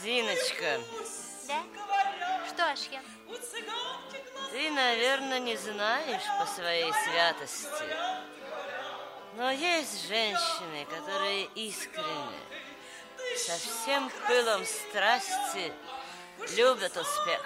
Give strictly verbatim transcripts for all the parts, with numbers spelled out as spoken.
Зиночка. Да? Что, Ашхен? Ты, наверное, не знаешь по своей святости, но есть женщины, которые искренне, со всем пылом страсти любят успех.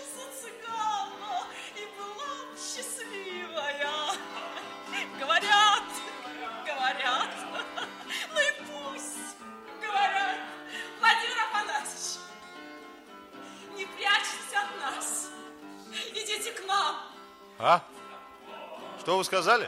Говорят, говорят, ну и пусть говорят. Владимир Афанасьевич, не прячьтесь от нас, идите к нам. А? Что вы сказали?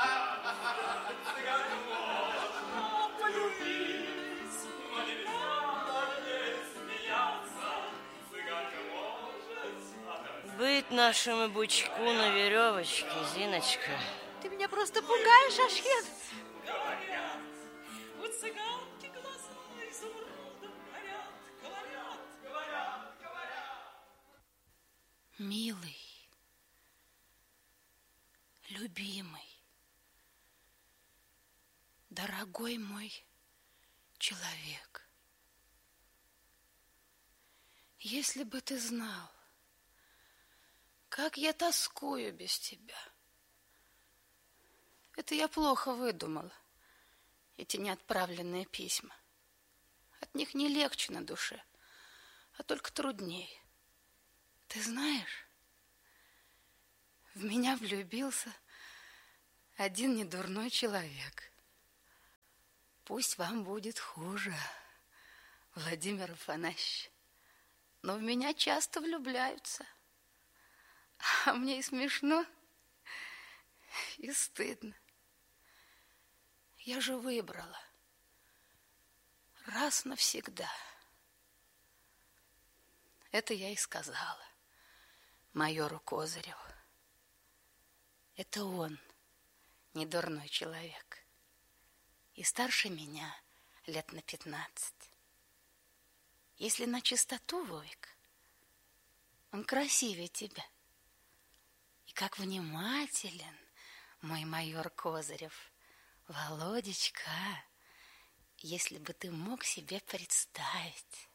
Быть нашему бычку на веревочке, Зиночка. Ты меня просто пугаешь, Ашхен. Говорят, у цыганки глаза изумрудом горят. Говорят, говорят, говорят. Милый, любимый, дорогой мой человек, если бы ты знал, как я тоскую без тебя. Это я плохо выдумала, эти неотправленные письма. От них не легче на душе, а только труднее. Ты знаешь, в меня влюбился один недурной человек. Пусть вам будет хуже, Владимир Афанасьевич, но в меня часто влюбляются. А мне и смешно, и стыдно. Я же выбрала раз навсегда. Это я и сказала майору Козыреву. Это он, недурной человек, и старше меня лет на пятнадцать. Если на чистоту, Вовик, он красивее тебя. И как внимателен мой майор Козырев. Володечка, если бы ты мог себе представить,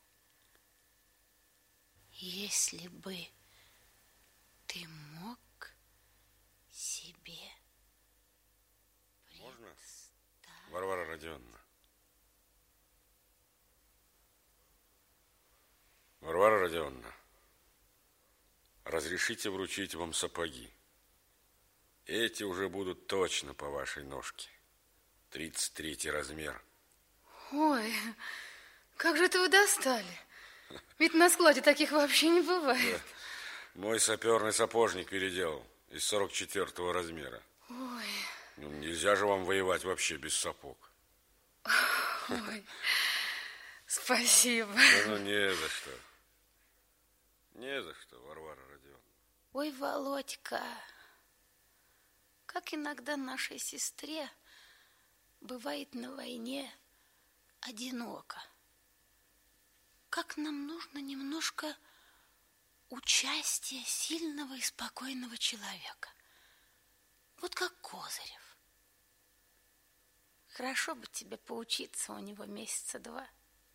если бы ты мог себе Можно? представить... Варвара Родионовна. Варвара Родионовна, разрешите вручить вам сапоги. Эти уже будут точно по вашей ножке. Тридцать третий размер. Ой, как же это вы достали? Ведь на складе таких вообще не бывает. Да. Мой саперный сапожник переделал из сорок четвёртого размера. Ой. Ну, нельзя же вам воевать вообще без сапог. Ой, спасибо. Да, ну, не за что. Не за что, Варвара Родионовна. Ой, Володька, как иногда нашей сестре бывает на войне одиноко. Как нам нужно немножко участия сильного и спокойного человека. Вот как Козырев. Хорошо бы тебе поучиться у него месяца два.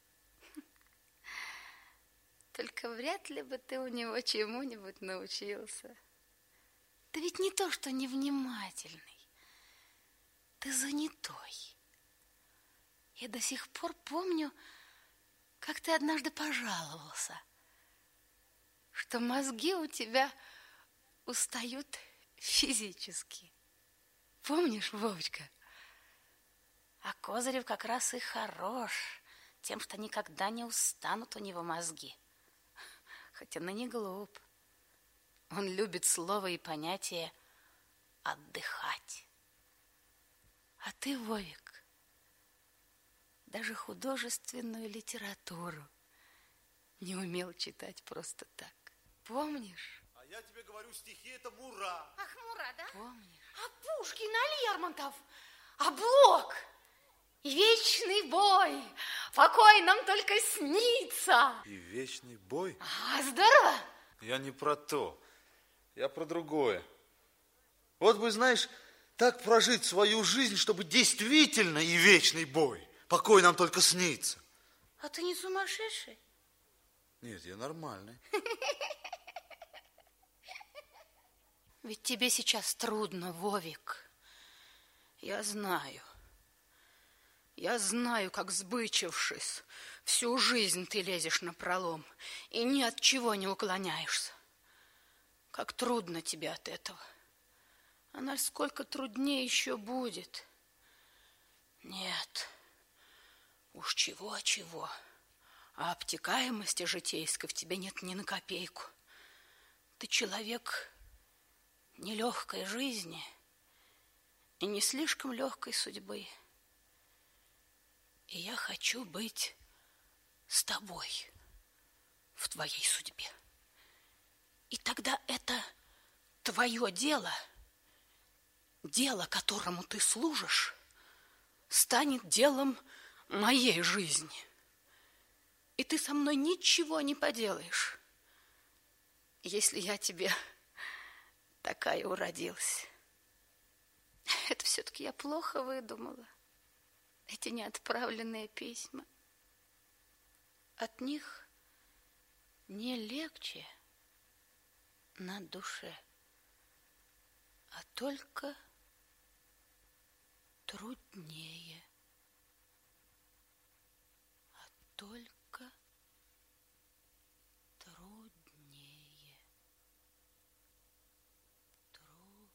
Только вряд ли бы ты у него чему-нибудь научился. Ты ведь не то, что невнимательный. Ты занятой. Я до сих пор помню, как ты однажды пожаловался, что мозги у тебя устают физически. Помнишь, Вовочка? А Козырев как раз и хорош тем, что никогда не устанут у него мозги. Хотя он и не глуп. Он любит слово и понятие «отдыхать». А ты, Вовик, даже художественную литературу не умел читать просто так. Помнишь? А я тебе говорю, стихи это Мура. Ах, Мура, да? Помнишь? А Пушкин, а Лермонтов, а Блок и вечный бой. Покой нам только снится. И вечный бой? А, здорово. Я не про то. Я про другое. Вот бы, знаешь, так прожить свою жизнь, чтобы действительно и вечный бой. Покой нам только снится. А ты не сумасшедший? Нет, я нормальный. Ведь тебе сейчас трудно, Вовик. Я знаю. Я знаю, как сбычившись, всю жизнь ты лезешь напролом и ни от чего не уклоняешься. Как трудно тебе от этого. А насколько труднее еще будет. Нет, уж чего-чего, а обтекаемости житейской в тебе нет ни на копейку. Ты человек нелегкой жизни и не слишком легкой судьбы. И я хочу быть с тобой в твоей судьбе. И тогда это твое дело, дело, которому ты служишь, станет делом моей жизни. И ты со мной ничего не поделаешь, если я тебе такая уродилась. Это все-таки я плохо выдумала. Эти неотправленные письма. От них не легче на душе, а только труднее. А только труднее. Труднее.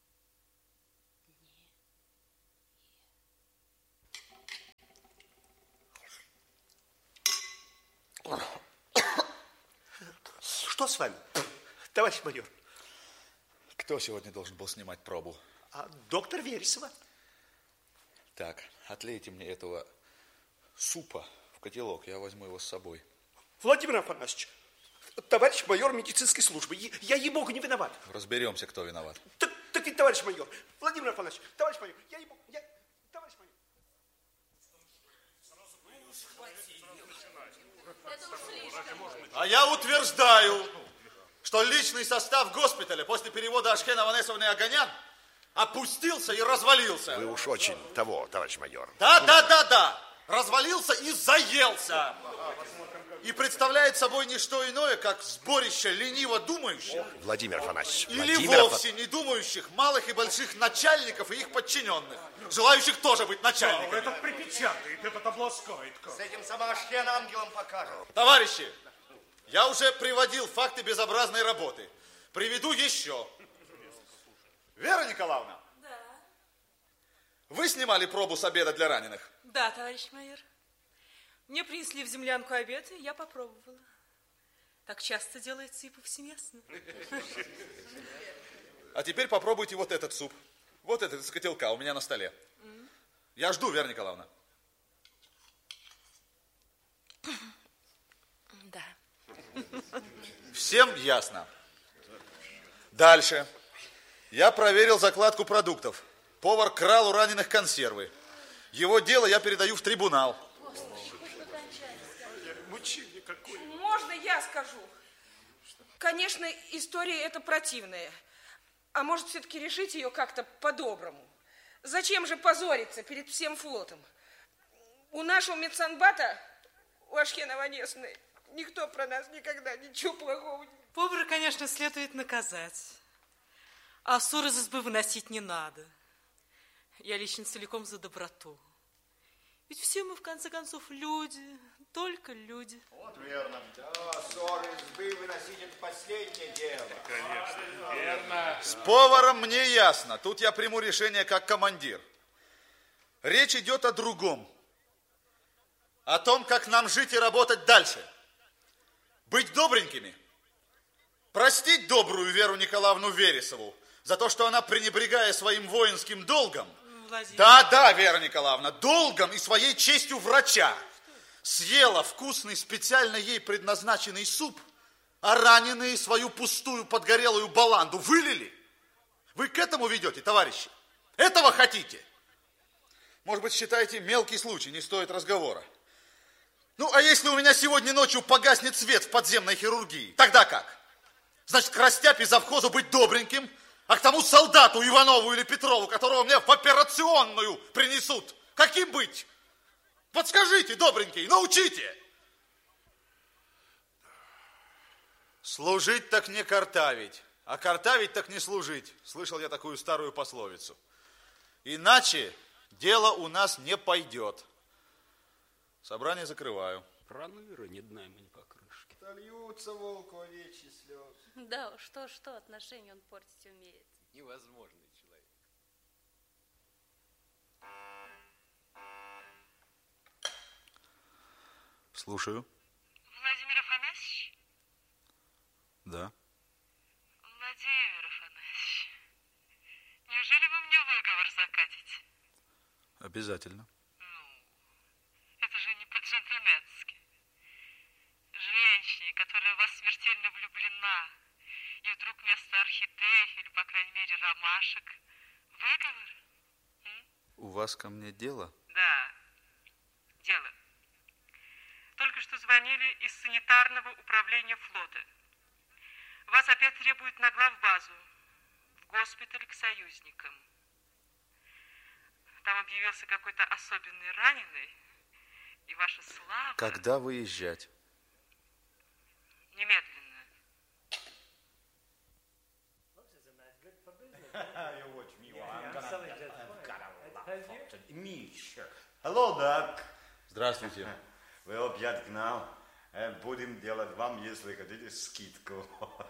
Что с вами, товарищ майор? Кто сегодня должен был снимать пробу? А, доктор Вересова. Так, отлейте мне этого супа в котелок, я возьму его с собой. Владимир Афанасьевич, товарищ майор медицинской службы, я, ей-богу, не виноват. Разберемся, кто виноват. Так, так ведь, товарищ майор, Владимир Афанасьевич, товарищ майор, я ей-богу, я... Товарищ майор. А я утверждаю, что личный состав госпиталя после перевода Ашхена Ванесовны Аганян опустился и развалился. Вы уж очень того, товарищ майор. Да, да, да, да. Развалился и заелся. И представляет собой не что иное, как сборище лениво думающих. Владимир Афанасьевич. Или Владимир вовсе не думающих малых и больших начальников и их подчиненных, желающих тоже быть начальниками. Этот припечатает, этот обласкает. С этим сама Ашхен ангелом покажет. Товарищи, я уже приводил факты безобразной работы. Приведу еще. Вера Николаевна. Да. Вы снимали пробу с обеда для раненых? Да, товарищ майор. Мне принесли в землянку обед, и я попробовала. Так часто делается и повсеместно. А теперь попробуйте вот этот суп. Вот этот из котелка у меня на столе. Mm. Я жду, Вера Николаевна. Да. Всем ясно. Дальше. Я проверил закладку продуктов. Повар крал у раненых консервы. Его дело я передаю в трибунал. Мучение какое. Можно я скажу? Конечно, история эта противная. А может, все-таки решить ее как-то по-доброму? Зачем же позориться перед всем флотом? У нашего медсанбата, у Ашхена Ванесовны, никто про нас никогда ничего плохого не... Повара, конечно, следует наказать. А ссор из избы выносить не надо. Я лично целиком за доброту. Ведь все мы, в конце концов, люди, только люди. Вот верно. Да, ссор из избы выносить это последнее дело. Конечно, верно. С поваром мне ясно. Тут я приму решение как командир. Речь идет о другом. О том, как нам жить и работать дальше. Быть добренькими. Простить добрую Веру Николаевну Вересову за то, что она, пренебрегая своим воинским долгом, Владимир. да, да, Вера Николаевна, долгом и своей честью врача, съела вкусный, специально ей предназначенный суп, а раненые свою пустую подгорелую баланду вылили. Вы к этому ведете, товарищи? Этого хотите? Может быть, считаете, мелкий случай, не стоит разговора. Ну, а если у меня сегодня ночью погаснет свет в подземной хирургии, тогда как? Значит, к растяпе завхозу быть добреньким, а к тому солдату Иванову или Петрову, которого мне в операционную принесут, каким быть? Подскажите, добренький, научите. Служить так не картавить, а картавить так не служить. Слышал я такую старую пословицу. Иначе дело у нас не пойдет. Собрание закрываю. Проныра, ни дна ему, ни покрышки. Льются волку овечьи слезы. Да, что-что, отношения он портить умеет. Невозможный человек. Слушаю. Владимир Афанасьевич? Да. Владимир Афанасьевич, неужели вы мне выговор закатите? Обязательно. Это же не по-джентльменски. Женщине, которая в вас смертельно влюблена, и вдруг вместо орхидей, или, по крайней мере, ромашек, выговор? М? У вас ко мне дело? Да, дело. Только что звонили из санитарного управления флота. Вас опять требуют на главбазу, в госпиталь к союзникам. Там объявился какой-то особенный раненый, и ваша слава... Когда выезжать? Немедленно. Hello, Doc. Здравствуйте. Вы опять к нам. Будем делать вам, если хотите, скидку.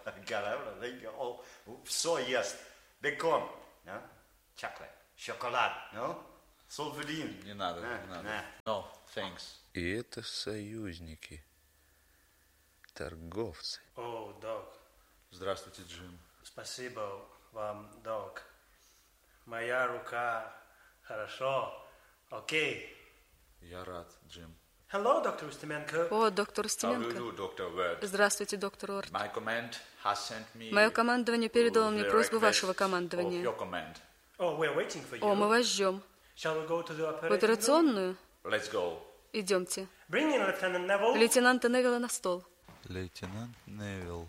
Все есть. Бекон, чоколад, шоколад, сульфидин. Не надо, не надо. No, thanks. И это союзники. Торговцы. О, док. Здравствуйте, Джим. Спасибо вам, док. Моя рука хорошо. Окей. Я рад, Джим. Hello, доктор Устименко. О, доктор Устименко. Здравствуйте, доктор Уорд. Мое командование передало мне просьбу вашего командования. О, мы вас ждем. В операционную? Идемте. Лейтенанта Невилла на стол. Лейтенант Невилл.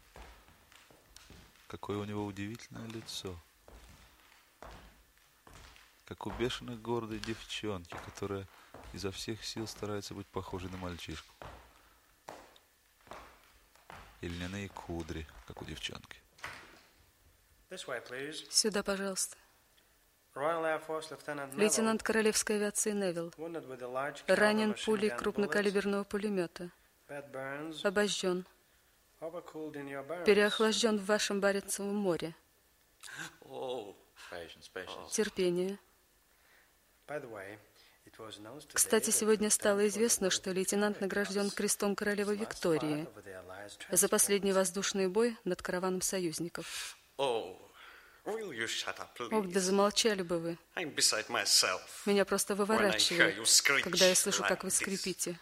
Какое у него удивительное лицо. Как у бешеной гордой девчонки, которая изо всех сил старается быть похожей на мальчишку. И льняные кудри, как у девчонки. Сюда, пожалуйста. Лейтенант Королевской авиации Невилл. Ранен пулей крупнокалиберного пулемета. Обожжен. Переохлажден в вашем Баренцевом море. Терпение. Кстати, сегодня стало известно, что лейтенант награжден крестом королевы Виктории за последний воздушный бой над караваном союзников. Ох, да замолчали бы вы. Меня просто выворачивает, когда я слышу, как вы скрипите.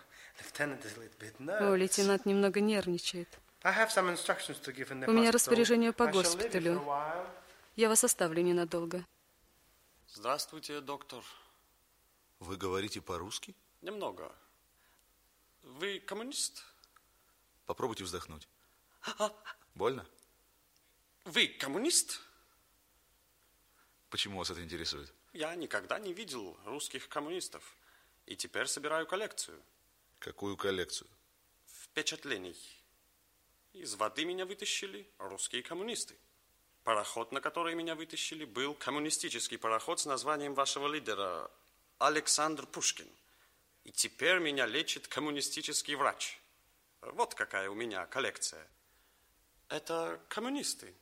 О, лейтенант немного нервничает. У меня распоряжение по госпиталю. Я вас оставлю ненадолго. Здравствуйте, доктор. Вы говорите по-русски? Немного. Вы коммунист? Попробуйте вздохнуть. Больно? Вы коммунист? Почему вас это интересует? Я никогда не видел русских коммунистов. И теперь собираю коллекцию. Какую коллекцию? Впечатлений. Из воды меня вытащили русские коммунисты. Пароход, на который меня вытащили, был коммунистический пароход с названием вашего лидера Александр Пушкин. И теперь меня лечит коммунистический врач. Вот какая у меня коллекция. Это коммунисты.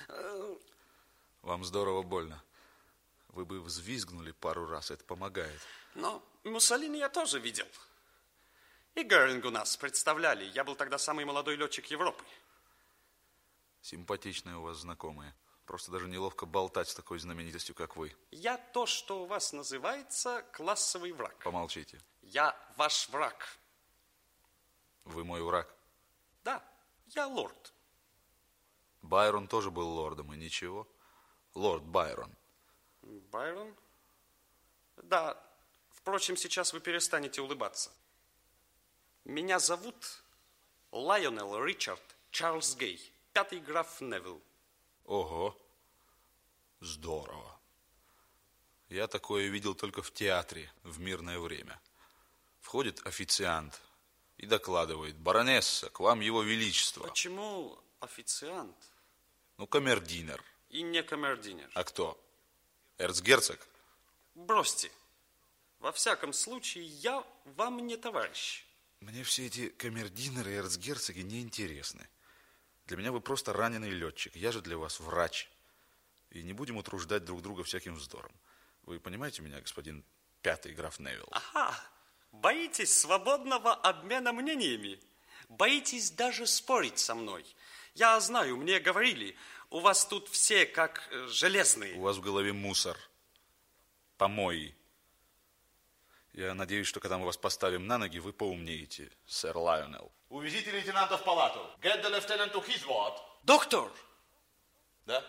Вам здорово больно. Вы бы взвизгнули пару раз, это помогает. Но Муссолини я тоже видел. И Геринг у нас представляли. Я был тогда самый молодой летчик Европы. Симпатичные у вас знакомые. Просто даже неловко болтать с такой знаменитостью, как вы. Я то, что у вас называется классовый враг. Помолчите. Я ваш враг. Вы мой враг? Да, я лорд. Байрон тоже был лордом, и ничего. Лорд Байрон. Байрон? Да, впрочем, сейчас вы перестанете улыбаться. Меня зовут Лайонел Ричард Чарльз Гей, пятый граф Невилл. Ого, здорово. Я такое видел только в театре в мирное время. Входит официант, и докладывает: баронесса, к вам его величество. Почему официант? Ну, камердинер. И не камердинер. А кто? Эрцгерцог? Бросьте. Во всяком случае, я вам не товарищ. Мне все эти камердинеры и эрцгерцоги не интересны. Для меня вы просто раненый летчик. Я же для вас врач. И не будем утруждать друг друга всяким вздором. Вы понимаете меня, господин пятый граф Невилл? Ага. Боитесь свободного обмена мнениями? Боитесь даже спорить со мной? Я знаю, мне говорили, у вас тут все как железные. У вас в голове мусор. Помои. Я надеюсь, что когда мы вас поставим на ноги, вы поумнеете, сэр Лайонелл. Увезите лейтенанта в палату. Get the lieutenant to his ward. Доктор! Да?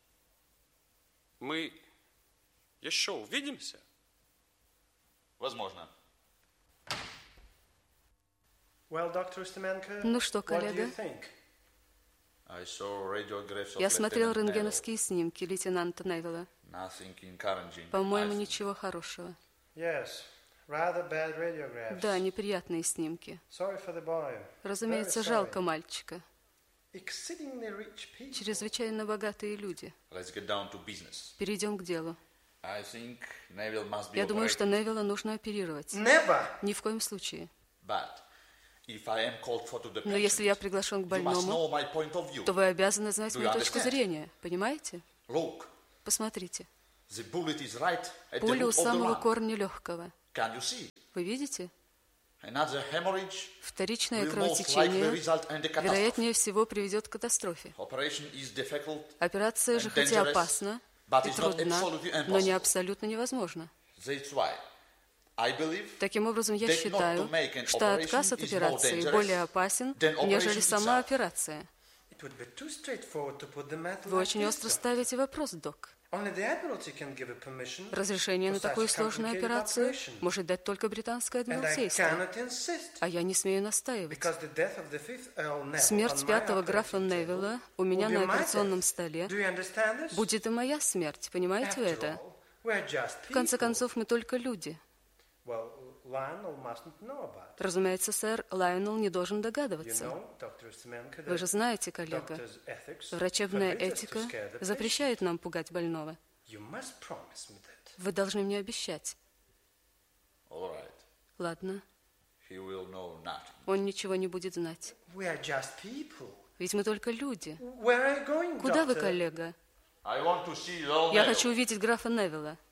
Мы еще увидимся? Возможно. Well, доктор Устименко, ну что, коллега? Я смотрел рентгеновские снимки лейтенанта Невилла. По-моему, ничего хорошего. Yes. Rather bad radiographs. Да, неприятные снимки. Sorry for the boy. Разумеется, Very жалко sorry. мальчика. Exceedingly rich people. Чрезвычайно богатые люди. Let's get down to business. Перейдем к делу. I think Neville must be Я думаю, operated. что Невилла нужно оперировать. Never. Ни в коем случае. But if I am called for to the Но если я приглашен к you must know больному, my point of view. то вы обязаны знать Do мою you точку understand? зрения. Понимаете? Look, Посмотрите. the bullet is right at the Пуля у root of the самого lung. корня легкого. Can you see? Вы видите? Another hemorrhage Вторичное will most кровотечение, likely result in the catastrophe. вероятнее всего, приведет к катастрофе. Operation is difficult Операция же and хоть и dangerous, опасна but и it's not трудна, absolutely но не impossible. абсолютно невозможна. That's why I believe Таким образом, я that not считаю, to make an что отказ operation от is more операции dangerous более опасен, than нежели operation сама itself. операция. It would be too straightforward to put the matter Вы like очень this, остро sir. ставите вопрос, док. Only the Admiralty can give a permission Разрешение for на such такую a сложную complicated операцию operation. может дать только британское And I адмиралтейство. cannot insist, А я не смею настаивать. because the death of the fifth Earl Neville Смерть on my пятого графа operating Невилла у table меня will на be my операционном death. столе Do you understand this? будет и моя смерть. Понимаете вы After это? all, we're just В конце people. концов, мы только люди. Well, Lionel mustn't know about it. Разумеется, сэр Лайонелл не должен You догадываться. know, доктор Устименко, Вы же that знаете, коллега, doctor's ethics врачебная forbids us to этика scare the patient. запрещает нам пугать больного. You must promise me that. Вы должны мне обещать. all right. Ладно, He will know nothing. он ничего не будет знать. We are just people. Ведь мы только люди. Where are you going, Куда вы, doctor? коллега? I want to see Earl Я Neville. хочу увидеть графа Невилла.